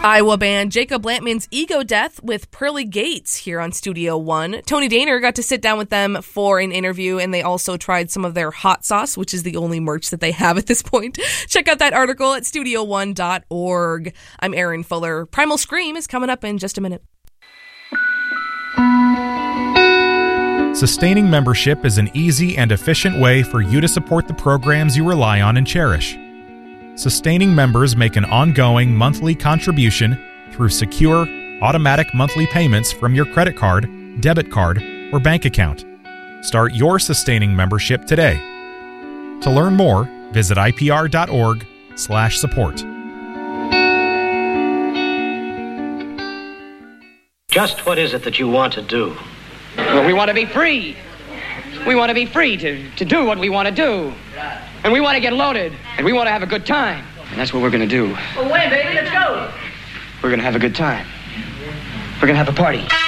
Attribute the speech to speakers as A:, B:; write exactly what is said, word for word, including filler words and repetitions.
A: Iowa band Jacob Lampman's Ego Death with Pearly Gates here on Studio One. Tony Daner got to sit down with them for an interview, and they also tried some of their hot sauce, which is the only merch that they have at this point. Check out that article at studio one dot org. I'm Erin Fuller. Primal Scream is coming up in just a minute.
B: Sustaining membership is an easy and efficient way for you to support the programs you rely on and cherish. Sustaining members make an ongoing monthly contribution through secure, automatic monthly payments from your credit card, debit card, or bank account. Start your sustaining membership today. To learn more, visit I P R dot org slash support.
C: Just what is it that you want to do?
D: Well, we want to be free. We want to be free to, to do what we want to do. And we want to get loaded. And we want to have a good time. And that's what we're going to do.
E: Well, wait, baby, let's go.
D: We're going to have a good time. We're going to have a party.